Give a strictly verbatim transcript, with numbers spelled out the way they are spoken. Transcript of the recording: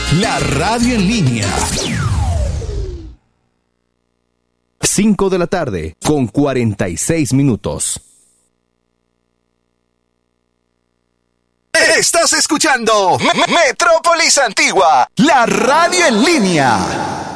la radio en línea. cinco de la tarde con cuarenta y seis minutos. Estás escuchando Metrópolis Antigua, la radio en línea.